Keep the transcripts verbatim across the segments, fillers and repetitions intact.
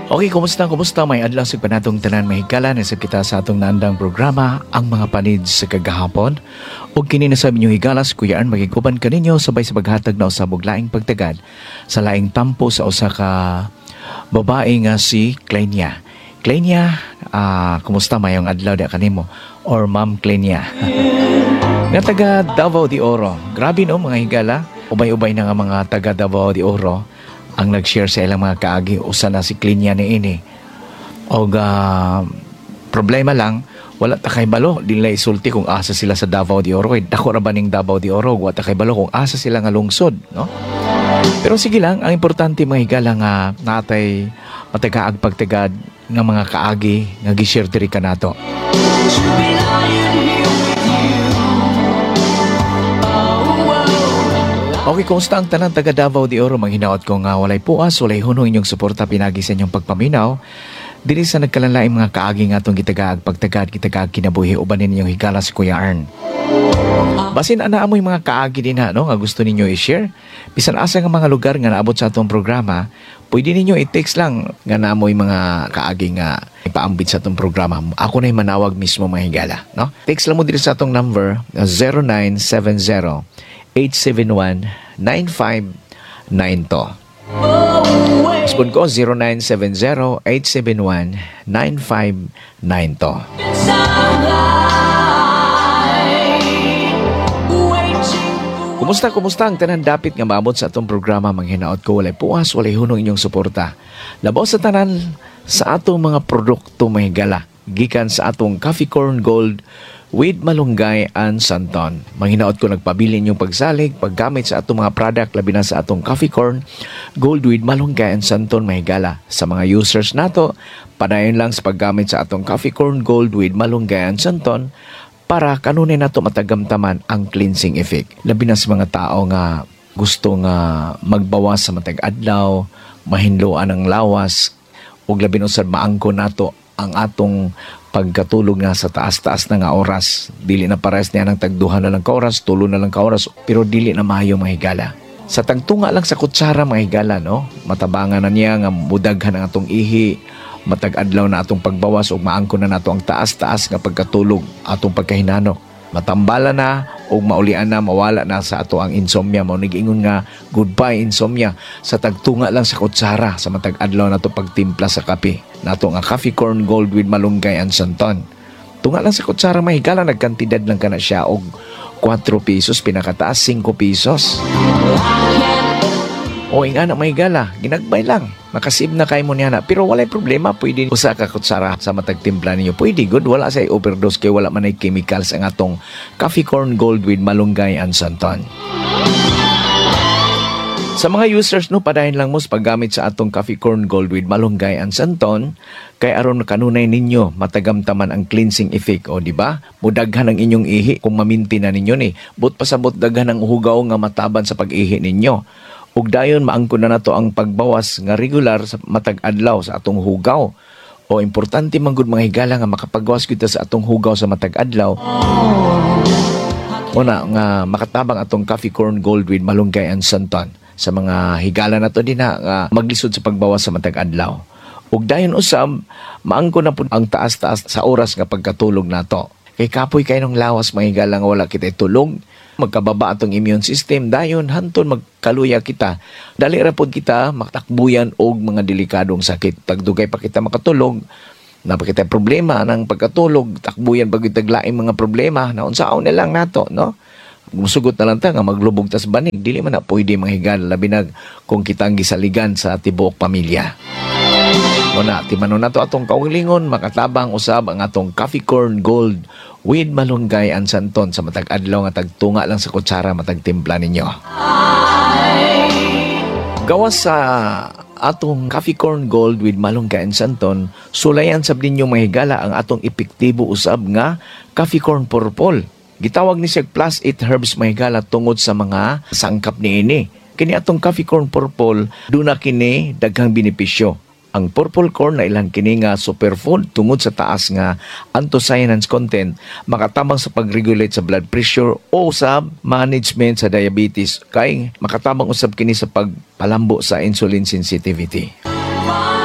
Okay, kumusta, kumusta? May adlang sa panatong tanan mahigala na sa kita sa atong naandang programa, ang mga panid sa kagahapon. O kini na sa inyong higalas, kuyaan magiguban kaninyo sabay sa paghatag na usabog laing pagtagad sa laing tampo sa usa ka babae nga si Clenia. Clenia, ah, kumusta mayong adlaw di kanimo? Or Ma'am Clenia. Nga taga Davao de Oro. Grabe no mga higala. Ubay-ubay na nga mga taga Davao de Oro ang nag-share sa ilang mga kaagi usa na si Clenia ni ini. O uh, problema lang, wala ta kay balo, di nila isulti kung asa sila sa Davao de Oro. Eh, dako ra ba ning Davao de Oro, wala ta kay balo kung asa sila nga lungsod, no? Pero sige lang, ang importante mga higala nga natay matagaag pagtagad ng mga kaagi nga gi-share diri kanato. Okay, kumusta ang tanan taga Davao de Oro? Manghinaot ko nga walay puas, walay hunong inyong suporta pinagi sa inyong pagpaminaw. Dili sa nagkalanlaing mga kaagi nga itong gitagaag pagtagad, gitagaag kinabuhi uban ninyong higala si Kuya Arn. Basin ana amoy mga kaagi din ha, no? Nga gusto ninyo i-share. Bisan asa nga mga lugar nga naabot sa atong programa, pwede ninyo i-text lang nga naamoy mga kaagi nga ipaambit sa atong programa. Ako na yung manawag mismo mga higala, no? Text lang mo dito sa atong number zero nine seven zero eight seven one nine five nine two. Spon ko zero nine seven zero eight seven one nine five nine two. Kumusta, kumusta ang tanan dapit nga maabot sa atong programa? Manghinaot ko walay puas, walay hunong inyong suporta. Labaw sa tanan sa atong mga produkto mahigala gikan sa atong Coffee Corn Gold with Malunggay and Santon. Manghinaot ko nagpabili yung pagsalig, paggamit sa atong mga product, labi na sa atong Coffee Corn Gold with Malunggay and Santon mahigala. Sa mga users nato, padayon lang sa paggamit sa atong Coffee Corn Gold with Malunggay and Santon para kanunay nato matagamtaman ang cleansing effect. Labi na sa mga tao nga gusto nga magbawas sa matag adlaw, mahinluan ang lawas, ug labi na usab maangko nato ang atong pagkatulog nga sa taas-taas na nga oras. Dili na pares niya ng tagduhan na lang ka oras, tulo na lang ka oras, pero dili na maayo mga higala. Sa tagtunga lang sa kutsara mga higala, no? Matabangan na niya nga mudaghan ang atong ihi, matag-adlaw na atong pagbawas o maangko na nato ang taas-taas nga pagkatulog, atong pagkahinanok. Matambala na o maulian na, mawala na sa ato ang insomnia. Maunigingon nga, goodbye insomnia. Sa tagtunga lang sa kutsara, sa matag-adlaw na to pagtimpla sa kape. Nato nga Coffee Corn Gold with Malunggay and Santon. Tunga lang sa kutsara, mahigala, nagkantidad lang ka na siya og four pesos, pinakataas five pesos. O inga na mahigala, ginagbay lang. Makasib na kayo mo niya na. Pero walay problema, pwede usa ka kutsara sa matagtimpla ninyo. Pwede good, wala sa overdose kay wala man ay chemicals ang atong Coffee Corn Gold with Malunggay and Santon. Sa mga users no, padayon lang mo sa paggamit sa atong Coffee Corn Gold with Malunggay and Santon kay aron kanunay ninyo matagamtaman ang cleansing effect, o di ba? Mudaghan ang inyong ihi kung maminti na ninyo ni. But pasabot daghan ang hugaw nga mataban sa pag-ihi ninyo. Ug dayon maangko na nato ang pagbawas nga regular sa matag adlaw sa atong hugaw. O importante man gud mga higala nga makapagawas kita sa atong hugaw sa matag adlaw. Una nga makatabang atong Coffee Corn Gold with Malunggay and Santon. Sa mga higala na to din na nga maglisod sa pagbawas sa matag adlaw. Ug dayon usab maangko na pud ang taas-taas sa oras nga pagkatulog nato. Kay kapoy kay nung lawas mga higala nga wala kita tulog, magkababa atong immune system, dayon hanton magkaluya kita. Dali ra pod kita matakbuyan og mga delikadong sakit. Pagdugay pa kita makatulog, napakita problema ng pagkatulog, takbuyan pag itaglaing mga problema, naunsaon na lang nato, no? Musugot na lang ta nga maglubog tas banig, dili man na pwede mga higala, labi na kung kitang gisaligan sa tibuok pamilya. Muna, timano na to atong kaugalingon, makatabang usab ang atong Coffee Corn Gold with Malunggay and Santon sa matag adlaw nga tagtunga lang sa kutsara matag timpla ninyo. Gawas sa atong Coffee Corn Gold with Malunggay and Santon, sulayan sab ninyo mahigala ang atong epektibo usab nga Coffee Corn Purple. Gitawag ni siya plus eight herbs mahigala tungod sa mga sangkap niini. Kini atong Coffee Corn Purple, duna kini daghang benepisyo. Ang purple corn na ilang kini nga superfood tungod sa taas nga anthocyanins content, makatabang sa pag-regulate sa blood pressure o sa management sa diabetes, kay makatabang usab kini sa pagpalambo sa insulin sensitivity.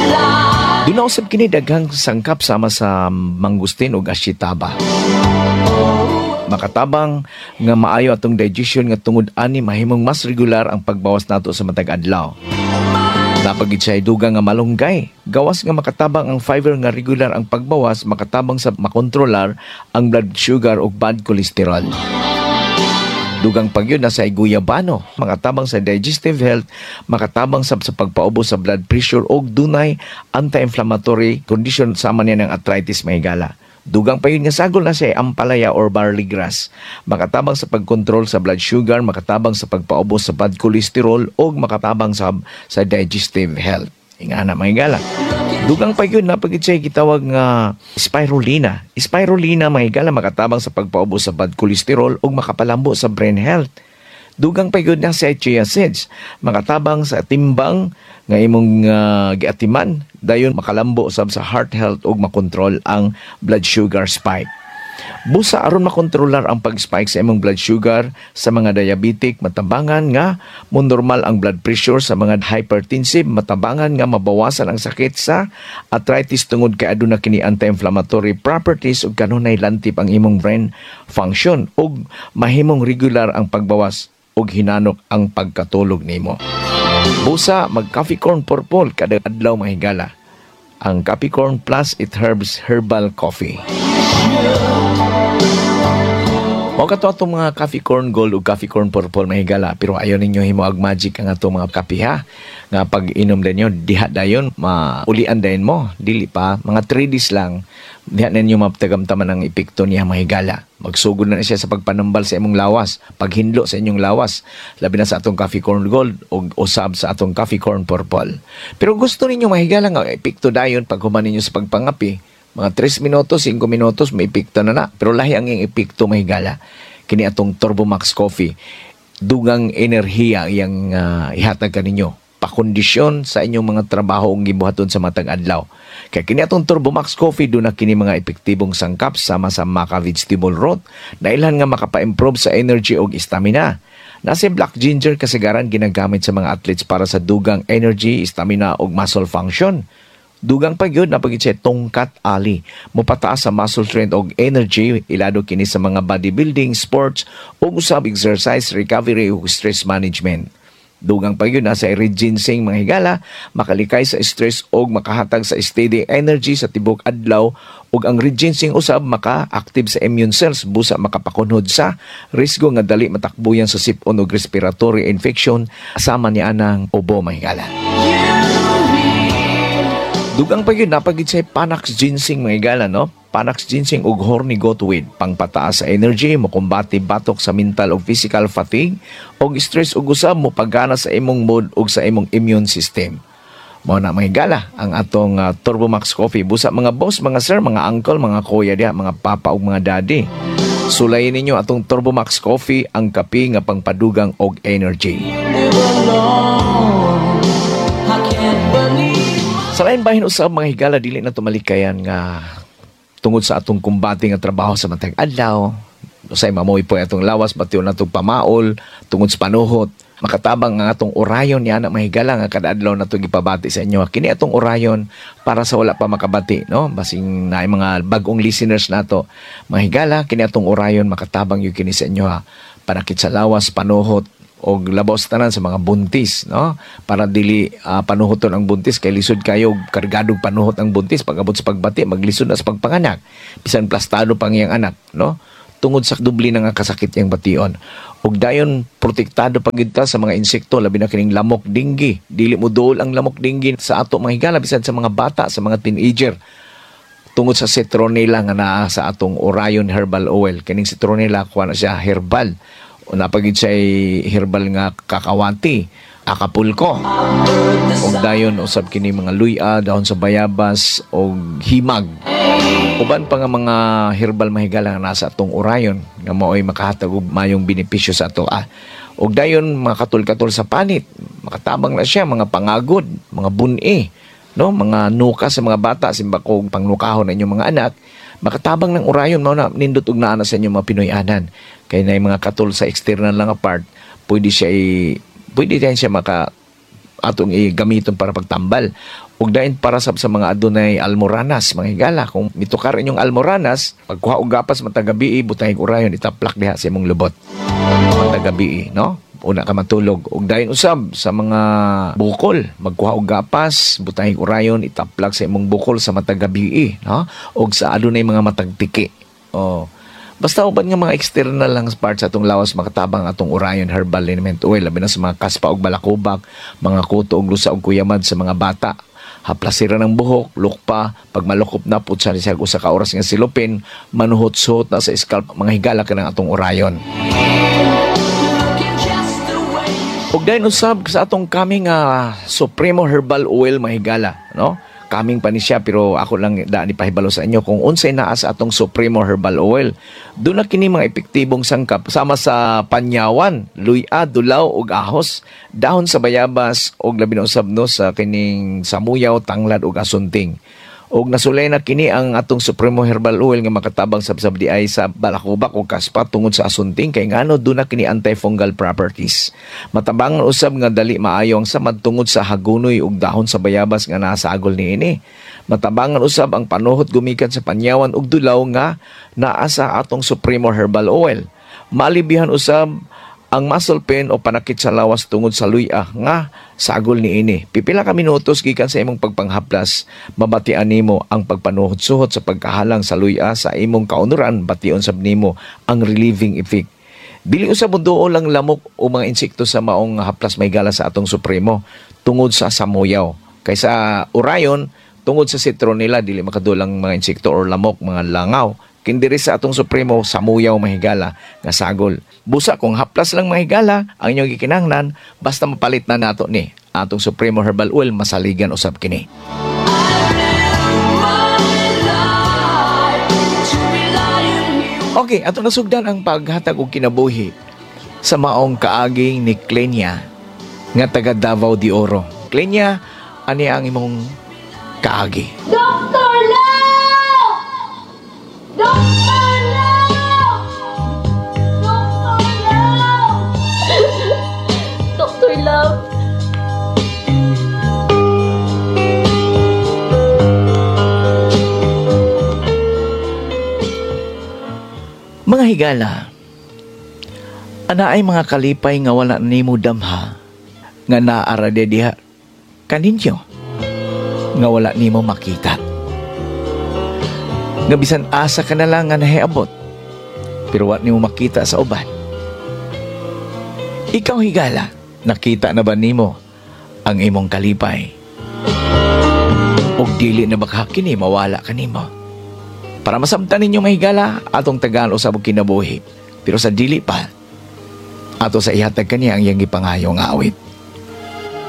Doon na usab kini daghang sangkap sama sa mangustin ug ashitaba. Makatabang nga maayo atong digestion nga tungod ani mahimong mas regular ang pagbawas nato sa matag adlaw. Napagid siya dugang nga malunggay. Gawas nga makatabang ang fiber nga regular ang pagbawas, makatabang sa makontrolar ang blood sugar ug bad cholesterol. Dugang pagyud na sa guyabano, makatabang sa digestive health, makatabang sa, sa pagpaubos sa blood pressure ug dunay anti-inflammatory condition sama niya ng arthritis mahigala. Dugang pa yun nga sagol na siya ampalaya or barley grass. Makatabang sa pagkontrol sa blood sugar, makatabang sa pagpaubos sa bad cholesterol o makatabang sa, sa digestive health. Ingana mga higala. Dugang pa yun, napagit siya gitawag nga spirulina. Spirulina mga higala makatabang sa pagpaubos sa bad cholesterol o makapalambo sa brain health. Dugang pa yun na sa chia seeds. Makatabang sa timbang nga imong uh, giatiman. Dayon makalambo sab sa heart health ug makontrol ang blood sugar spike. Busa aron makontrolar ang pag-spike sa imong blood sugar sa mga diabetic, matabangan nga mo normal ang blood pressure sa mga hypertensive, matabangan nga mabawasan ang sakit sa arthritis tungod kay aduna kini anti-inflammatory properties ug kanunay lantip ang imong brain function ug mahimong regular ang pagbawas ug hinanok ang pagkatulog nimo. Busa, mag-coffee corn purple kada adlaw mahigala. Ang Coffee Corn Plus It Herbs Herbal Coffee. Mao kato atong mga coffee corn gold ug coffee corn purple mahigala, pero ayon ninyo himuag magic ang atong mga kape ha. Nga pag inom ninyo diha dayon maulian dayon mo, dili pa mga three days lang diha ninyo maptagamtaman ang epekto niya mahigala. Magsugod na siya sa pagpanambal sa imong lawas, paghinlo sa inyong lawas, labi na sa atong coffee corn gold o usab sa atong coffee corn purple. Pero gusto ninyo mahigala nga epekto dayon pag human ninyo sa pagpangapi, mga three minutos, five minutos, may epekto na na. Pero lahi ang iyong epekto mahigala. Kini atong Turbo Max Coffee. Dugang enerhiya iyang uh, ihatag ka ninyo. Pakondisyon sa inyong mga trabaho ang gibuhaton sa matag adlaw. Kaya kini atong Turbo Max Coffee, doon na kini mga epektibong sangkap sama sa maca vegetable root na ilan nga makapa-improve sa energy o stamina. Nasa black ginger kasagaran ginagamit sa mga athletes para sa dugang energy, stamina o muscle function. Dugang pa yun, napagit siya tongkat ali. Mupataas sa muscle strength o energy, ilado kini sa mga bodybuilding, sports, o usab exercise, recovery o stress management. Dugang pa yun, nasa ginseng mga higala, makalikay sa stress o makahatag sa steady energy sa tibok adlaw o ang ginseng usab maka-active sa immune cells, busa makapakunhod sa risgo nga dali matakbuyan sa sipon o respiratory infection, asama ni anang ubo mga higala. Dugang pa yun, napagid siya Panax Ginseng mga higala, no? Panax Ginseng ug horny goatweed, pangpataas sa energy, mokumbati batok sa mental o physical fatigue, o stress ug usab mo pagana sa imong mood ug sa imong immune system. Mao na mga higala, ang atong uh, Turbo Max Coffee. Busa mga boss, mga sir, mga uncle, mga kuya diha, mga papa ug mga daddy. Sulayin ninyo atong Turbo Max Coffee, ang kape nga pangpadugang og energy. Sa lain bahin usab mga higala, dili na tumalikayan nga tungod sa atong kumbati nga trabaho sa matag adlaw. Usay mamoy po atong lawas, batiw na itong pamaol, tungod sa panuhot. Makatabang nga atong orayon niya na mga higala nga kada adlaw na itong ipabati sa inyo. Kini atong orayon para sa wala pa makabati, no? Basing na mga bagong listeners nato. Mga higala, kini atong orayon makatabang yung kini sa inyo ha. Panakit sa lawas, panuhot, o labaw sa tanan sa mga buntis, no? Para dili uh, panuhoton ang buntis, kay lisod kayo, kargadong panuhot ang buntis, pag-abot sa pagbati, maglisod na sa pagpanganak. Bisan plastado pang iyang anak, no? Tungod sa dubli na nga kasakit yang bation. Ug dayon, protektado pag kita sa mga insekto, labi na kining lamok dinggi. Dili mo dool ang lamok dinggi sa ato mga higala, bisan sa mga bata, sa mga teenager. Tungod sa citronella nga naa sa atong Orion Herbal Oil. Kining citronella, kuha na siya herbal. O napagid siya herbal nga kakawati, akapulko. O dayon usab kini mga luya, dahon sa bayabas o himag. Uban pa nga mga herbal mahigala nga nasa atong Orion nga mao'y makahatag og mayong benepisyo sa ato. Ah. O dayon mga katul-katul sa panit, makatabang na siya mga pangagod, mga buni, no, mga nuka sa mga bata, simbakog pangnukahon na inyong mga anak. Makatabang ng Orion, mao na nindot og naa na sa inyong mga Pinoy-anan. Kaya na yung mga katul sa external lang apart, pwede siya i, pwede din siya maka atong igamiton para pagtambal. Ug dayon para sa, sa mga adunay almoranas, mga higala, kung mitukar inyong almoranas, pagkuha og gapas matag gabi, butang urayon itaplak diha sa imong lubot. Matag gabi, no? Una ka matulog. Ug dayon usab sa mga bukol, magkuha og gapas, butang urayon itaplak sa imong bukol sa matag gabi, no? Ug sa adunay mga matag tiki. Oh. Basta uban nga mga external lang parts atong lawas makatabang atong Orion Herbal Liniment Oil, labi na sa mga kaspa og balakubak, mga kuto og lusa og kuyamad sa mga bata, haplasira ng buhok, lukpa, pag malukop na putsa ni siya usa ka oras nga silupin, manuhot-suhot na sa scalp, mga higala ka ng atong Orion. Ug dayon usab sa atong kaming uh, Supremo Herbal Oil, mga higala, no? Kaming pa ni siya, pero ako lang daan ipahibalo sa inyo kung unsay naa sa atong Supremo Herbal Oil. Doon na kini mga epektibong sangkap sama sa panyawan, luya, dulaw ug ahos, dahon sa bayabas ug labi na usab no sa kining samuyaw, tanglad ug asunting. Og nasulay na kini ang atong Supremo Herbal Oil nga makatabang sabsab di ay sa balakubak o kaspa tungod sa asunting kay ngano doon na kini antifungal properties. Matabangan usab nga dali maayo ang samad tungod sa hagunoy ug dahon sa bayabas nga nasa agol niini. Matabangan usab ang panuhot gumikan sa panyawan ug dulaw nga naa sa atong Supremo Herbal Oil. Malibihan usab ang muscle pain o panakit sa lawas tungod sa luya nga sagol niini. Pipila ka minutos gikan sa imong pagpanghaplas, mabatian nimo ang pagpanuhot-suhot sa pagkahalang sa luya sa imong kaunuran, bation sab nimo ang relieving effect. Dili usab duol lang lamok o mga insekto sa maong haplas may gala sa atong Supremo tungod sa samuyaw. Kaysa Orion, tungod sa citronella dili makadulang mga insekto or lamok, mga langaw. Kindiri sa atong Supremo, samuyaw mahigala nga sagol. Busa kung haplas lang mahigala ang inyong gikinahanglan, basta mapalit na nato ni atong Supremo Herbal Oil, masaligan usab kini. Okay, atong nasugdan ang paghatag og kinabuhi sa maong kaaging ni Klenya nga taga Davao de Oro. Klenya, ani ang imong kaagi? Doctor Love! Doctor Love! Doctor Love! Doctor Love! Mga higala, ana ay mga kalipay nga wala nimo damha nga naara diha kaninyo nga wala nimo makita. Nga bisan asa ka na lang nga nahiabot pero wala nimo makita sa uban. Ikaw higala, nakita na ba nimo ang imong kalipay? Og dili na baka kini mawala kanimo? Para masamtan ninyo mga higala, atong tagaan usab og kinabuhi. Pero sa dili pa, ato sa ihatag kaniya ang iyang gipangayong awit.